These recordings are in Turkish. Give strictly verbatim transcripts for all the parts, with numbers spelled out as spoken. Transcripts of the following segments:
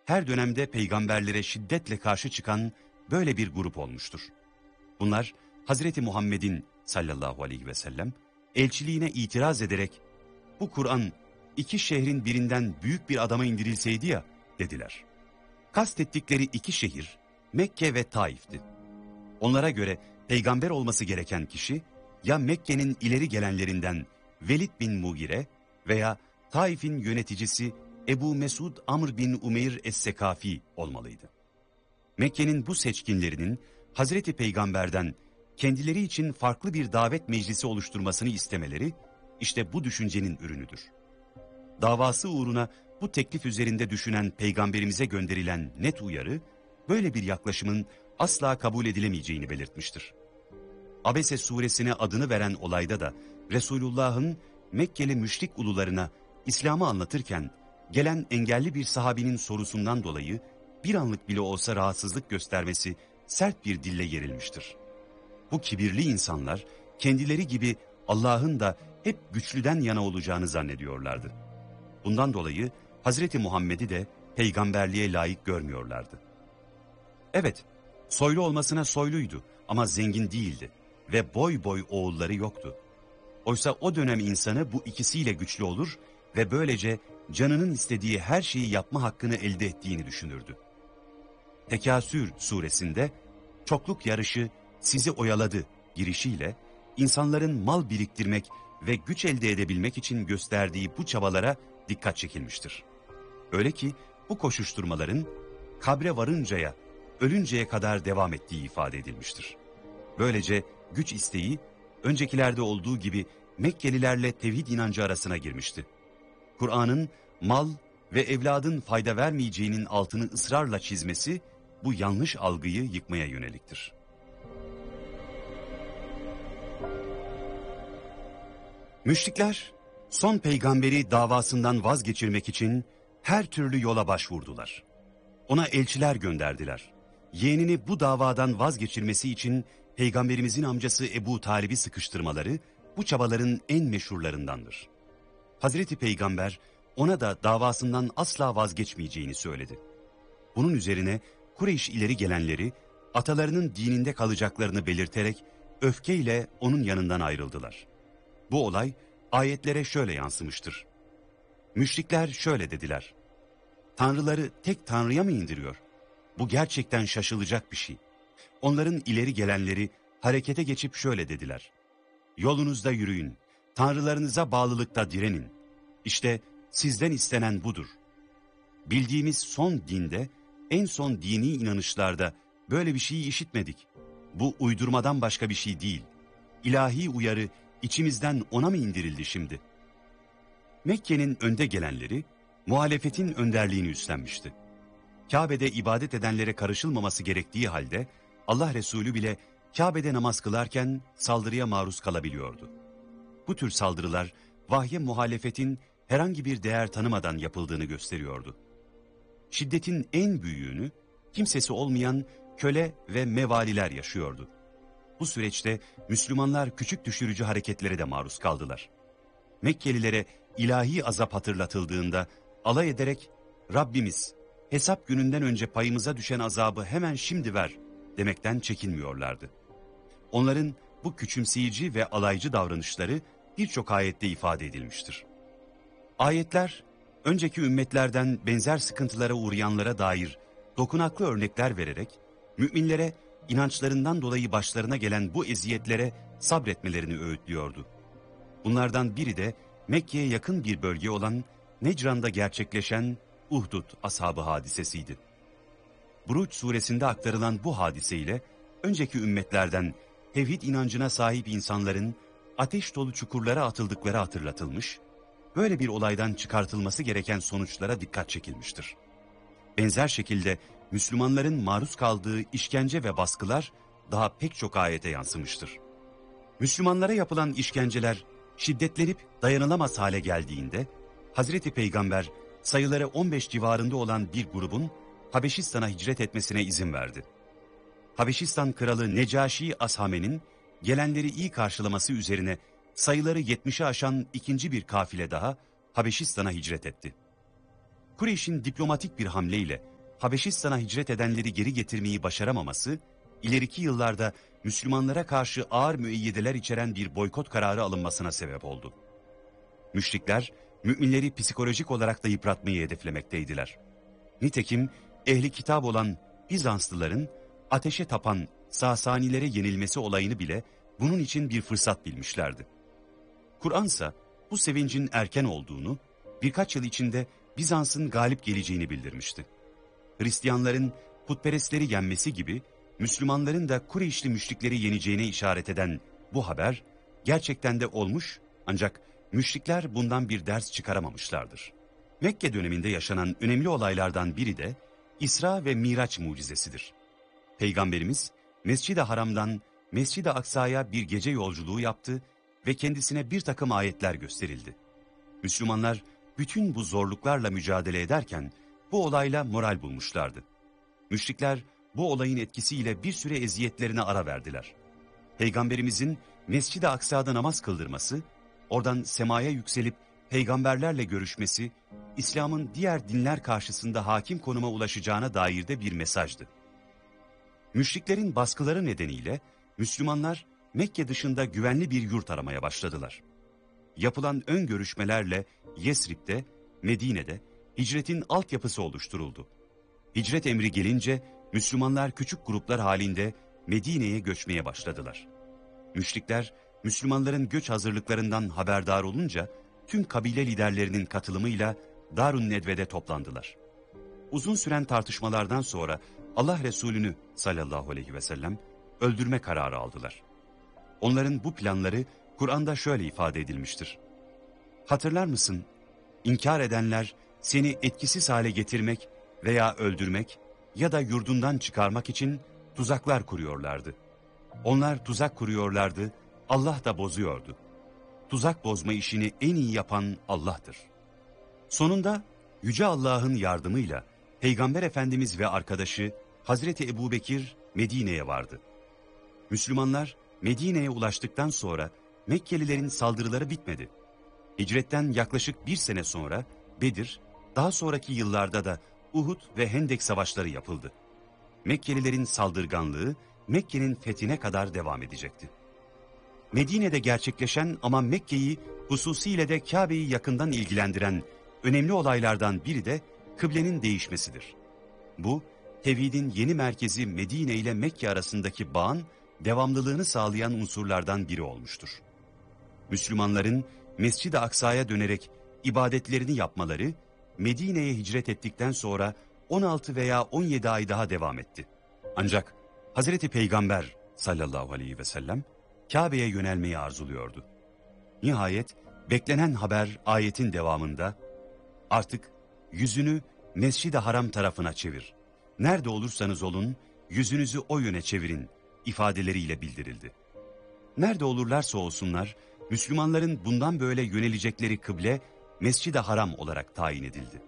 her dönemde peygamberlere şiddetle karşı çıkan böyle bir grup olmuştur. Bunlar Hazreti Muhammed'in sallallahu aleyhi ve sellem elçiliğine itiraz ederek bu Kur'an iki şehrin birinden büyük bir adama indirilseydi ya dediler. Kastettikleri iki şehir Mekke ve Taif'ti. Onlara göre peygamber olması gereken kişi ya Mekke'nin ileri gelenlerinden Velid bin Mugire veya Taif'in yöneticisi Ebu Mesud Amr bin Umeyr Es-Sekafi olmalıydı. Mekke'nin bu seçkinlerinin Hazreti Peygamber'den kendileri için farklı bir davet meclisi oluşturmasını istemeleri işte bu düşüncenin ürünüdür. Davası uğruna bu teklif üzerinde düşünen peygamberimize gönderilen net uyarı, böyle bir yaklaşımın asla kabul edilemeyeceğini belirtmiştir. Abese suresine adını veren olayda da Resulullah'ın Mekkeli müşrik ulularına İslam'ı anlatırken gelen engelli bir sahabinin sorusundan dolayı bir anlık bile olsa rahatsızlık göstermesi sert bir dille yerilmiştir. Bu kibirli insanlar kendileri gibi Allah'ın da hep güçlüden yana olacağını zannediyorlardı. Bundan dolayı Hazreti Muhammed'i de peygamberliğe layık görmüyorlardı. Evet, soylu olmasına soyluydu ama zengin değildi ve boy boy oğulları yoktu. Oysa o dönem insanı bu ikisiyle güçlü olur ve böylece canının istediği her şeyi yapma hakkını elde ettiğini düşünürdü. Tekasür suresinde çokluk yarışı sizi oyaladı girişiyle insanların mal biriktirmek ve güç elde edebilmek için gösterdiği bu çabalara dikkat çekilmiştir. Öyle ki bu koşuşturmaların kabre varıncaya, ölünceye kadar devam ettiği ifade edilmiştir. Böylece güç isteği öncekilerde olduğu gibi Mekkelilerle tevhid inancı arasına girmişti. Kur'an'ın mal ve evladın fayda vermeyeceğinin altını ısrarla çizmesi bu yanlış algıyı yıkmaya yöneliktir. Müşrikler son peygamberi davasından vazgeçirmek için her türlü yola başvurdular. Ona elçiler gönderdiler. Yeğenini bu davadan vazgeçirmesi için peygamberimizin amcası Ebu Talib'i sıkıştırmaları bu çabaların en meşhurlarındandır. Hazreti Peygamber ona da davasından asla vazgeçmeyeceğini söyledi. Bunun üzerine Kureyş ileri gelenleri atalarının dininde kalacaklarını belirterek öfkeyle onun yanından ayrıldılar. Bu olay ayetlere şöyle yansımıştır. Müşrikler şöyle dediler. Tanrıları tek Tanrı'ya mı indiriyor? Bu gerçekten şaşılacak bir şey. Onların ileri gelenleri harekete geçip şöyle dediler. Yolunuzda yürüyün, tanrılarınıza bağlılıkta direnin. İşte sizden istenen budur. Bildiğimiz son dinde, en son dini inanışlarda böyle bir şeyi işitmedik. Bu uydurmadan başka bir şey değil. İlahi uyarı içimizden ona mı indirildi şimdi? Mekke'nin önde gelenleri muhalefetin önderliğini üstlenmişti. Kabe'de ibadet edenlere karışılmaması gerektiği halde Allah Resulü bile Kabe'de namaz kılarken saldırıya maruz kalabiliyordu. Bu tür saldırılar vahye muhalefetin herhangi bir değer tanımadan yapıldığını gösteriyordu. Şiddetin en büyüğünü kimsesi olmayan köle ve mevaliler yaşıyordu. Bu süreçte Müslümanlar küçük düşürücü hareketlere de maruz kaldılar. Mekkelilere ilahi azap hatırlatıldığında alay ederek Rabbimiz hesap gününden önce payımıza düşen azabı hemen şimdi ver demekten çekinmiyorlardı. Onların bu küçümseyici ve alaycı davranışları birçok ayette ifade edilmiştir. Ayetler önceki ümmetlerden benzer sıkıntılara uğrayanlara dair dokunaklı örnekler vererek müminlere inançlarından dolayı başlarına gelen bu eziyetlere sabretmelerini öğütlüyordu. Bunlardan biri de Mekke'ye yakın bir bölge olan Necran'da gerçekleşen Uhdud ashabı hadisesiydi. Buruç suresinde aktarılan bu hadiseyle önceki ümmetlerden tevhid inancına sahip insanların ateş dolu çukurlara atıldıkları hatırlatılmış, böyle bir olaydan çıkartılması gereken sonuçlara dikkat çekilmiştir. Benzer şekilde Müslümanların maruz kaldığı işkence ve baskılar daha pek çok ayete yansımıştır. Müslümanlara yapılan işkenceler şiddetlenip dayanılamaz hale geldiğinde Hazreti Peygamber sayıları on beş civarında olan bir grubun Habeşistan'a hicret etmesine izin verdi. Habeşistan kralı Necaşi Ashame'nin gelenleri iyi karşılaması üzerine sayıları yetmişi aşan ikinci bir kafile daha Habeşistan'a hicret etti. Kureyş'in diplomatik bir hamleyle Habeşistan'a hicret edenleri geri getirmeyi başaramaması, ileriki yıllarda Müslümanlara karşı ağır müeyyideler içeren bir boykot kararı alınmasına sebep oldu. Müşrikler, müminleri psikolojik olarak da yıpratmayı hedeflemekteydiler. Nitekim ehli kitap olan Bizanslıların ateşe tapan Sasanilere yenilmesi olayını bile bunun için bir fırsat bilmişlerdi. Kur'ansa bu sevincin erken olduğunu, birkaç yıl içinde Bizans'ın galip geleceğini bildirmişti. Hristiyanların putperestleri yenmesi gibi Müslümanların da Kureyşli müşrikleri yeneceğine işaret eden bu haber gerçekten de olmuş, ancak müşrikler bundan bir ders çıkaramamışlardır. Mekke döneminde yaşanan önemli olaylardan biri de İsra ve Miraç mucizesidir. Peygamberimiz Mescid-i Haram'dan Mescid-i Aksa'ya bir gece yolculuğu yaptı ve kendisine bir takım ayetler gösterildi. Müslümanlar bütün bu zorluklarla mücadele ederken bu olayla moral bulmuşlardı. Müşrikler bu olayın etkisiyle bir süre eziyetlerine ara verdiler. Peygamberimizin Mescid-i Aksa'da namaz kıldırması, oradan semaya yükselip peygamberlerle görüşmesi, İslam'ın diğer dinler karşısında hakim konuma ulaşacağına dair de bir mesajdı. Müşriklerin baskıları nedeniyle Müslümanlar Mekke dışında güvenli bir yurt aramaya başladılar. Yapılan ön görüşmelerle Yesrib'de, Medine'de hicretin altyapısı oluşturuldu. Hicret emri gelince Müslümanlar küçük gruplar halinde Medine'ye göçmeye başladılar. Müşrikler Müslümanların göç hazırlıklarından haberdar olunca tüm kabile liderlerinin katılımıyla Darun Nedve'de toplandılar. Uzun süren tartışmalardan sonra Allah Resulü'nü sallallahu aleyhi ve sellem öldürme kararı aldılar. Onların bu planları Kur'an'da şöyle ifade edilmiştir. Hatırlar mısın? İnkar edenler seni etkisiz hale getirmek veya öldürmek ya da yurdundan çıkarmak için tuzaklar kuruyorlardı. Onlar tuzak kuruyorlardı, Allah da bozuyordu. Tuzak bozma işini en iyi yapan Allah'tır. Sonunda Yüce Allah'ın yardımıyla Peygamber Efendimiz ve arkadaşı Hazreti Ebubekir Medine'ye vardı. Müslümanlar Medine'ye ulaştıktan sonra Mekkelilerin saldırıları bitmedi. Hicretten yaklaşık bir sene sonra Bedir, daha sonraki yıllarda da Uhud ve Hendek savaşları yapıldı. Mekkelilerin saldırganlığı Mekke'nin fethine kadar devam edecekti. Medine'de gerçekleşen ama Mekke'yi hususiyle de Kabe'yi yakından ilgilendiren önemli olaylardan biri de kıblenin değişmesidir. Bu, tevhidin yeni merkezi Medine ile Mekke arasındaki bağın devamlılığını sağlayan unsurlardan biri olmuştur. Müslümanların Mescid-i Aksa'ya dönerek ibadetlerini yapmaları, Medine'ye hicret ettikten sonra on altı veya on yedi ay daha devam etti. Ancak Hazreti Peygamber sallallahu aleyhi ve sellem Kabe'ye yönelmeyi arzuluyordu. Nihayet beklenen haber ayetin devamında, artık yüzünü Mescid-i Haram tarafına çevir. Nerede olursanız olun yüzünüzü o yöne çevirin ifadeleriyle bildirildi. Nerede olurlarsa olsunlar Müslümanların bundan böyle yönelecekleri kıble Mescid-i Haram olarak tayin edildi.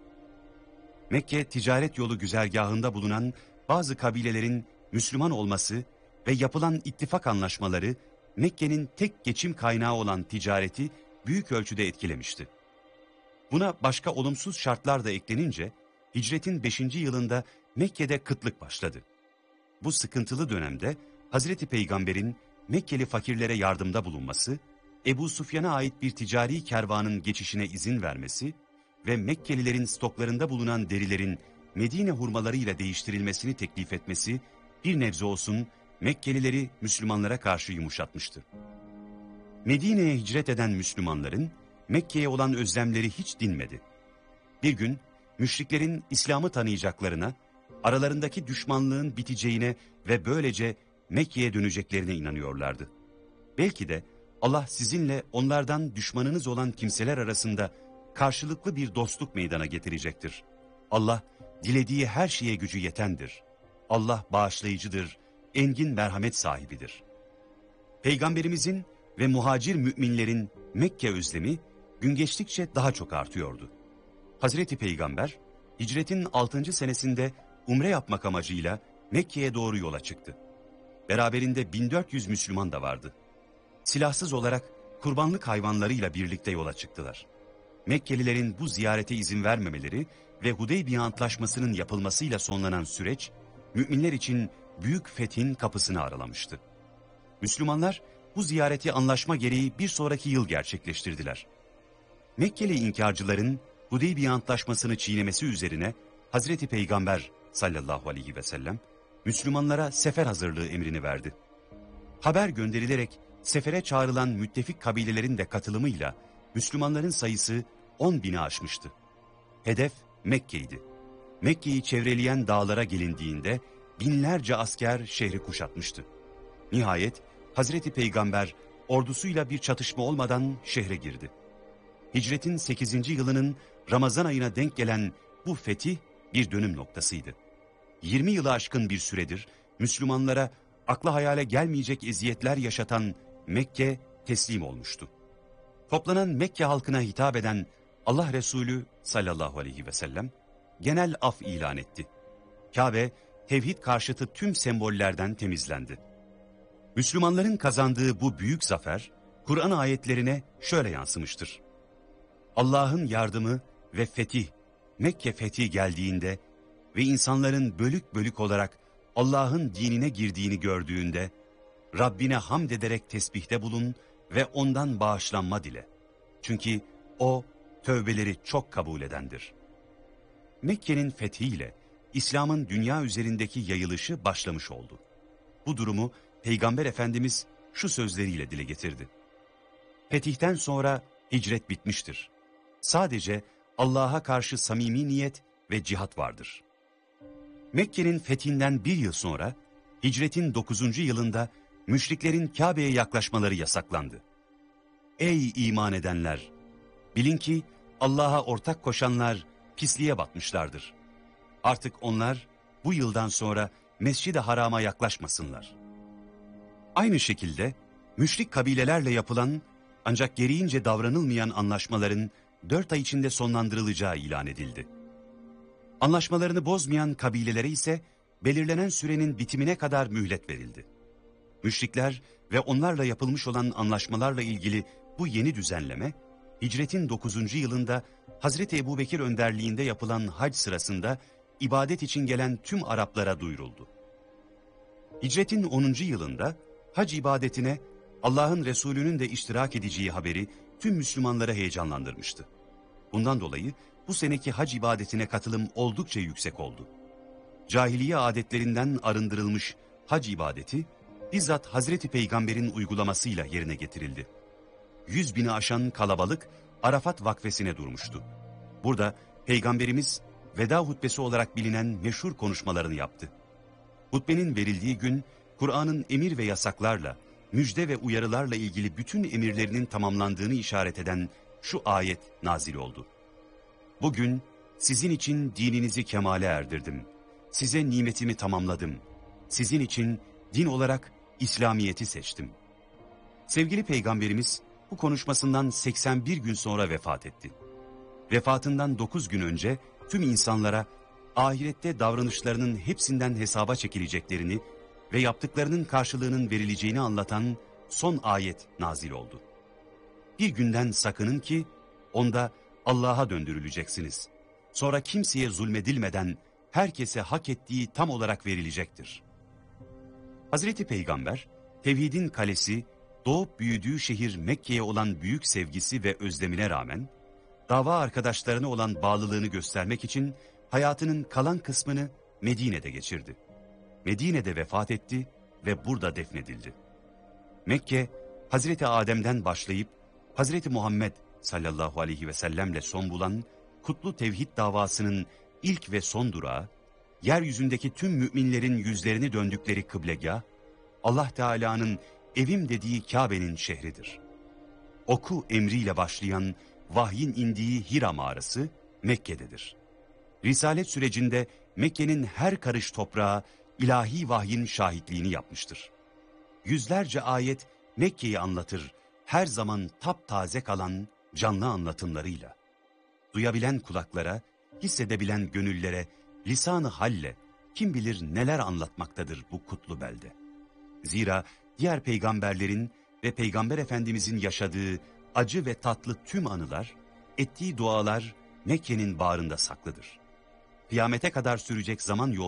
Mekke ticaret yolu güzergahında bulunan bazı kabilelerin Müslüman olması ve yapılan ittifak anlaşmaları Mekke'nin tek geçim kaynağı olan ticareti büyük ölçüde etkilemişti. Buna başka olumsuz şartlar da eklenince hicretin beşinci yılında Mekke'de kıtlık başladı. Bu sıkıntılı dönemde Hazreti Peygamber'in Mekkeli fakirlere yardımda bulunması, Ebu Sufyan'a ait bir ticari kervanın geçişine izin vermesi ve Mekkelilerin stoklarında bulunan derilerin Medine hurmalarıyla değiştirilmesini teklif etmesi bir nebze olsun Mekkelileri Müslümanlara karşı yumuşatmıştı. Medine'ye hicret eden Müslümanların Mekke'ye olan özlemleri hiç dinmedi. Bir gün müşriklerin İslam'ı tanıyacaklarına, aralarındaki düşmanlığın biteceğine ve böylece Mekke'ye döneceklerine inanıyorlardı. Belki de Allah sizinle onlardan düşmanınız olan kimseler arasında karşılıklı bir dostluk meydana getirecektir. Allah dilediği her şeye gücü yetendir. Allah bağışlayıcıdır, engin merhamet sahibidir. Peygamberimizin ve muhacir müminlerin Mekke özlemi gün geçtikçe daha çok artıyordu. Hazreti Peygamber hicretin altıncı senesinde umre yapmak amacıyla Mekke'ye doğru yola çıktı. Beraberinde bin dört yüz Müslüman da vardı. Silahsız olarak kurbanlık hayvanlarıyla birlikte yola çıktılar. Mekkelilerin bu ziyarete izin vermemeleri ve Hudeybiye Antlaşması'nın yapılmasıyla sonlanan süreç, müminler için büyük fethin kapısını aralamıştı. Müslümanlar bu ziyareti anlaşma gereği bir sonraki yıl gerçekleştirdiler. Mekkeli inkarcıların Hudeybiye Antlaşması'nı çiğnemesi üzerine Hazreti Peygamber sallallahu aleyhi ve sellem Müslümanlara sefer hazırlığı emrini verdi. Haber gönderilerek sefere çağrılan müttefik kabilelerin de katılımıyla Müslümanların sayısı on bini aşmıştı. Hedef Mekke'ydi. Mekke'yi çevreleyen dağlara gelindiğinde binlerce asker şehri kuşatmıştı. Nihayet Hazreti Peygamber ordusuyla bir çatışma olmadan şehre girdi. Hicretin sekizinci yılının Ramazan ayına denk gelen bu fetih bir dönüm noktasıydı. yirmi yılı aşkın bir süredir Müslümanlara akla hayale gelmeyecek eziyetler yaşatan Mekke teslim olmuştu. Toplanan Mekke halkına hitap eden Allah Resulü sallallahu aleyhi ve sellem genel af ilan etti. Kabe, tevhid karşıtı tüm sembollerden temizlendi. Müslümanların kazandığı bu büyük zafer, Kur'an ayetlerine şöyle yansımıştır. Allah'ın yardımı ve fetih, Mekke fethi geldiğinde ve insanların bölük bölük olarak Allah'ın dinine girdiğini gördüğünde, Rabbine hamd ederek tesbihte bulun ve ondan bağışlanma dile. Çünkü o, tövbeleri çok kabul edendir. Mekke'nin fethiyle İslam'ın dünya üzerindeki yayılışı başlamış oldu. Bu durumu Peygamber Efendimiz şu sözleriyle dile getirdi. Fetihten sonra hicret bitmiştir. Sadece Allah'a karşı samimi niyet ve cihat vardır. Mekke'nin fethinden bir yıl sonra, hicretin dokuzuncu yılında müşriklerin Kabe'ye yaklaşmaları yasaklandı. Ey iman edenler! Bilin ki Allah'a ortak koşanlar pisliğe batmışlardır. Artık onlar bu yıldan sonra Mescid-i Haram'a yaklaşmasınlar. Aynı şekilde müşrik kabilelerle yapılan ancak gereğince davranılmayan anlaşmaların dört ay içinde sonlandırılacağı ilan edildi. Anlaşmalarını bozmayan kabilelere ise belirlenen sürenin bitimine kadar mühlet verildi. Müşrikler ve onlarla yapılmış olan anlaşmalarla ilgili bu yeni düzenleme, hicretin dokuzuncu yılında Hazreti Ebubekir önderliğinde yapılan hac sırasında ibadet için gelen tüm Araplara duyuruldu. Hicretin onuncu yılında hac ibadetine Allah'ın Resulü'nün de iştirak edeceği haberi tüm Müslümanları heyecanlandırmıştı. Bundan dolayı bu seneki hac ibadetine katılım oldukça yüksek oldu. Cahiliye adetlerinden arındırılmış hac ibadeti, bizzat Hazreti Peygamber'in uygulamasıyla yerine getirildi. Yüz bini aşan kalabalık Arafat vakfesine durmuştu. Burada Peygamberimiz veda hutbesi olarak bilinen meşhur konuşmalarını yaptı. Hutbenin verildiği gün Kur'an'ın emir ve yasaklarla, müjde ve uyarılarla ilgili bütün emirlerinin tamamlandığını işaret eden şu ayet nazil oldu. Bugün sizin için dininizi kemale erdirdim. Size nimetimi tamamladım. Sizin için din olarak İslamiyet'i seçtim. Sevgili Peygamberimiz bu konuşmasından seksen bir gün sonra vefat etti. Vefatından dokuz gün önce tüm insanlara ahirette davranışlarının hepsinden hesaba çekileceklerini ve yaptıklarının karşılığının verileceğini anlatan son ayet nazil oldu. Bir günden sakının ki onda Allah'a döndürüleceksiniz. Sonra kimseye zulmedilmeden herkese hak ettiği tam olarak verilecektir. Hazreti Peygamber, tevhidin kalesi, doğup büyüdüğü şehir Mekke'ye olan büyük sevgisi ve özlemine rağmen, dava arkadaşlarına olan bağlılığını göstermek için hayatının kalan kısmını Medine'de geçirdi. Medine'de vefat etti ve burada defnedildi. Mekke, Hazreti Adem'den başlayıp Hazreti Muhammed sallallahu aleyhi ve sellemle son bulan kutlu tevhid davasının ilk ve son durağı, yeryüzündeki tüm müminlerin yüzlerini döndükleri kıblegah, Allah Teala'nın evim dediği Kabe'nin şehridir. Oku emriyle başlayan vahyin indiği Hira mağarası Mekke'dedir. Risalet sürecinde Mekke'nin her karış toprağı ilahi vahyin şahitliğini yapmıştır. Yüzlerce ayet Mekke'yi anlatır, her zaman taptaze kalan canlı anlatımlarıyla. Duyabilen kulaklara, hissedebilen gönüllere, lisan-ı halle kim bilir neler anlatmaktadır bu kutlu belde. Zira diğer peygamberlerin ve Peygamber Efendimizin yaşadığı acı ve tatlı tüm anılar, ettiği dualar Mekke'nin bağrında saklıdır. kıyamete kadar sürecek zaman yol